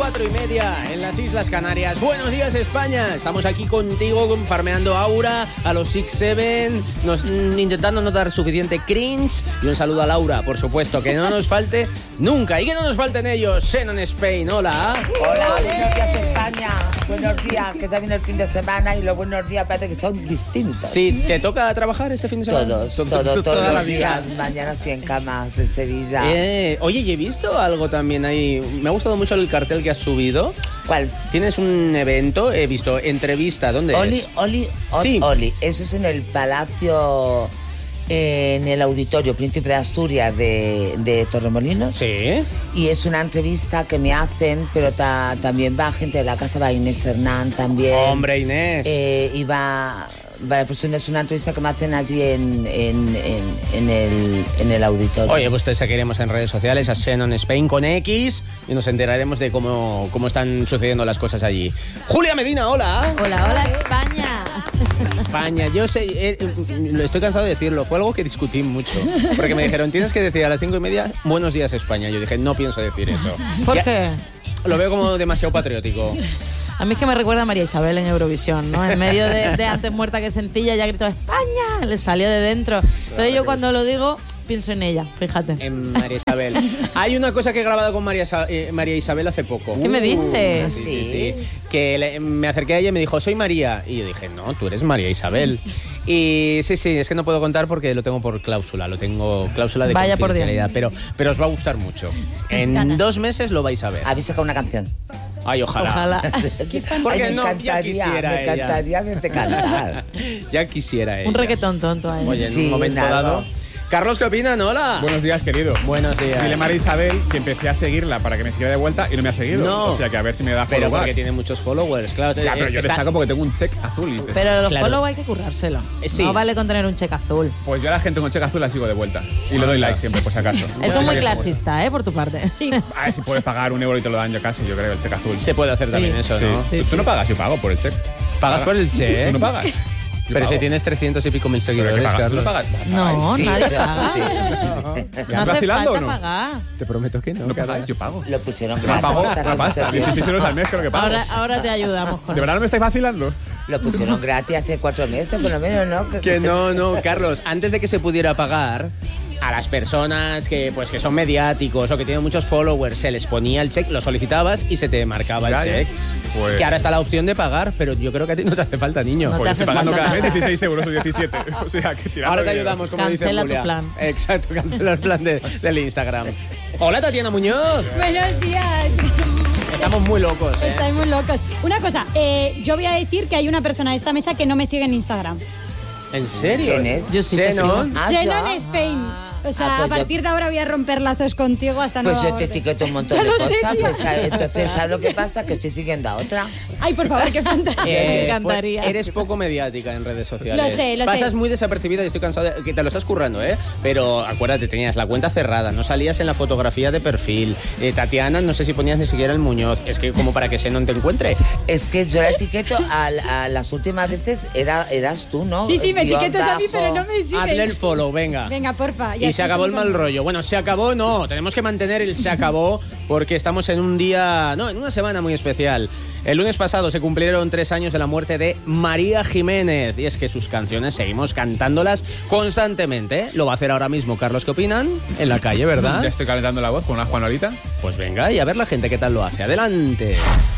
4:30 en las Islas Canarias. Buenos días, España. Estamos aquí contigo farmeando aura a los 6-7, intentando no dar suficiente cringe. Y un saludo a Laura, por supuesto, que no nos falte nunca. Y que no nos falten ellos. Xenon Spain, hola. Hola, buenos días, España. Buenos días, que está bien el fin de semana y los buenos días parece que son distintos. Sí, ¿te toca trabajar este fin de semana? Todos los días. Mañana sí en camas de Sevilla. Oye, y he visto algo también ahí. Me ha gustado mucho el cartel que has subido. ¿Cuál? Tienes un evento, he visto, entrevista, ¿dónde es? Oli. Eso es en el Palacio, en el Auditorio Príncipe de Asturias de Torremolinos. Sí. Y es una entrevista que me hacen, pero también va gente de la casa, va Inés Hernán también. Hombre, Inés. Y pues es una entrevista que me hacen allí en el auditorio. Oye, pues te seguiremos en redes sociales a Xenon Spain con X y nos enteraremos de cómo están sucediendo las cosas allí. Julia Medina, hola. Hola, España. España, yo sé, estoy cansado de decirlo, fue algo que discutí mucho, porque me dijeron, tienes que decir a las 5:30, buenos días, España. Yo dije, no pienso decir eso. ¿Por qué? Lo veo como demasiado patriótico. A mí es que me recuerda a María Isabel en Eurovisión, ¿no? En medio de Antes muerta que sencilla, ya gritó España, le salió de dentro. Entonces yo cuando lo digo, pienso en ella, fíjate. En María Isabel. Hay una cosa que he grabado con María Isabel hace poco. ¿Qué me dices? Sí. Que me acerqué a ella y me dijo, soy María. Y yo dije, no, tú eres María Isabel. Y sí, es que no puedo contar porque lo tengo por cláusula, cláusula de Vaya por confidencialidad, pero os va a gustar mucho. En 2 meses lo vais a ver. Habéis sacado una canción. Ay, ojalá. Porque no, ya quisiera me encantaría verte cantar. Ya quisiera ella. Un reggaetón tonto ahí. Oye, en un momento dado. Carlos, ¿qué opinan? Hola. Buenos días, querido. Buenos días. Dile a María Isabel que empecé a seguirla para que me siguiera de vuelta y no me ha seguido. No. O sea que a ver si me da follow. Pero porque tiene muchos followers, claro. Ya, pero yo destaco porque tengo un check azul. Pero los Claro. follow hay que currárselo. Sí. No vale con tener un cheque azul. Pues yo a la gente con check azul la sigo de vuelta. Y le doy like siempre, por si acaso. Eso es muy clasista, por tu parte. Sí. A ver si puedes pagar €1 y te lo dan yo casi, yo creo, el check azul. Se puede hacer también eso, Sí. ¿no? Tú no pagas, yo pago por el check. ¿Pagas por el check? ¿Tú no pagas? Yo Pero pago. si tienes 300 y pico mil ¿Pero qué seguidores, pagas? ¿Tú Carlos. no pagas? No, Sí, nadie yo- paga. sí. ¿Me No has hace vacilando falta o no? pagar. Te prometo que no. ¿No Carlos. pagáis? Yo pago. Lo pusieron No gratis. pago hace la pasta. mucho tiempo. 16 euros al mes creo que pago. Ahora te ayudamos con ¿De verdad no me estáis vacilando? Lo pusieron gratis hace 4 meses, por lo menos, ¿no? Que no, Carlos. Antes de que se pudiera pagar, a las personas que son mediáticos o que tienen muchos followers, se les ponía el check, lo solicitabas y se te marcaba Ya, el check. Pues- Que ahora está la opción de pagar, pero yo creo que a ti no te hace falta, niño. No Pues te yo estoy hace pagando falta cada mes nada. 16 euros o 17. O sea, que tirando Ahora te dinero. ayudamos, como dice Cancela tu Julia. plan. Exacto, cancela el plan del Instagram. Hola, Tatiana Muñoz. Buenos días. Estamos muy locos, ¿eh? Estáis muy locos. Una cosa, yo voy a decir que hay una persona de esta mesa que no me sigue en Instagram. ¿En serio? ¿Quién es? Yo sí que Xenon. Ah, Xenon ya. Spain. O sea, pues a partir de ahora voy a romper lazos contigo hasta Pues nueva yo te orden. etiqueto un montón Ya de lo sé, cosas. tía. Pues, entonces, ¿sabes lo que pasa? Que estoy siguiendo a otra. Ay, por favor, qué fantasía. Me encantaría. Eres poco mediática en redes sociales. Lo sé. Pasas muy desapercibida y estoy cansado de que te lo estás currando, ¿eh? Pero acuérdate, tenías la cuenta cerrada, no salías en la fotografía de perfil. Tatiana, no sé si ponías ni siquiera el Muñoz. Es que como para que Xenon te encuentre. Es que yo la etiqueto a las últimas veces eras tú, ¿no? Sí, me Guión etiquetas a mí, bajo. pero no me sigues. Hazle el follow, venga. Venga, porfa. Y se acabó el mal rollo. Bueno, se acabó, no. Tenemos que mantener el se acabó porque estamos en en una semana muy especial. El lunes pasado se cumplieron 3 años de la muerte de María Jiménez. Y es que sus canciones seguimos cantándolas constantemente. Lo va a hacer ahora mismo. Carlos, ¿qué opinan? En la calle, ¿verdad? Ya estoy calentando la voz con una Juanolita. Pues venga, y a ver la gente qué tal lo hace. Adelante.